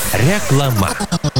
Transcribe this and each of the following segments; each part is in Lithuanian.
Reklama.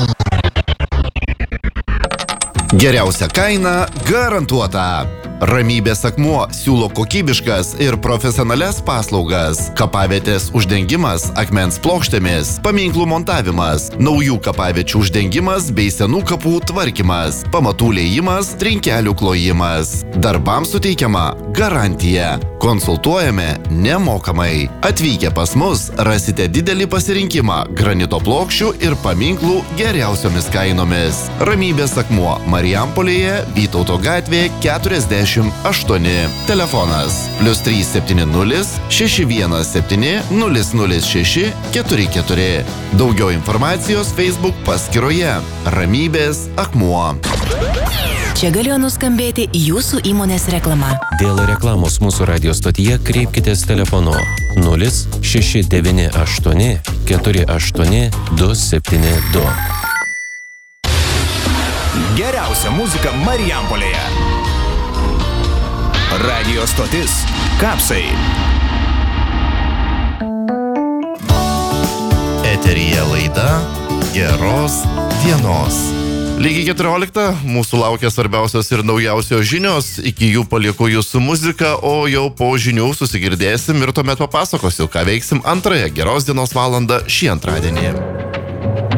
Geriausia kaina garantuota. Ramybės akmuo siūlo kokybiškas ir profesionalias paslaugas. Kapavietės uždengimas akmens plokštėmis, paminklų montavimas, naujų kapaviečių uždengimas bei senų kapų tvarkymas, pamatų liejimas, trinkelių klojimas. Darbams suteikiama garantija. Konsultuojame nemokamai. Atvykę pas mus rasite didelį pasirinkimą granito plokščių ir paminklų geriausiomis kainomis. Ramybės akmuo Marijampolėje, Vytauto gatvėje 48. Telefonas +370 617 006 44. Daugiau informacijos Facebook paskyroje Ramybės akmuo. Čia galėjo nuskambėti jūsų įmonės reklama. Dėl reklamos mūsų radio stotyje kreipkitės telefonu 0698 48 272. Geriausia muzika Marijampolėje. Radio stotis Kapsai. Eteryje laida Geros dienos. Lygiai 14 mūsų laukia svarbiausios ir naujausios žinios, iki jų palieku jūs su muzika, o jau po žinių susigirdėsim ir tuomet papasakosiu, ką veiksim antrąją Geros dienos valandą šį antradienį.